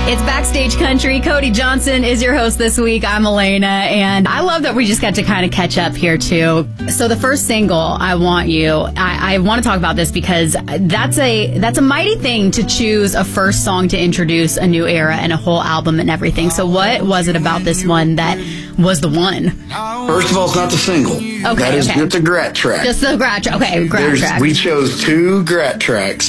It's Backstage Country. Cody Johnson is your host this week. I'm Elena, and I love that we just got to kind of catch up here, too. So the first single, I Want You, I want to talk about this because that's a mighty thing to choose a first song to introduce a new era and a whole album and everything. So what was it about this one that was the one? First of all, it's not the single. Okay, That is okay. just a Grat track. Just the Grat track. Okay, Grat track. We chose 2 Grat tracks.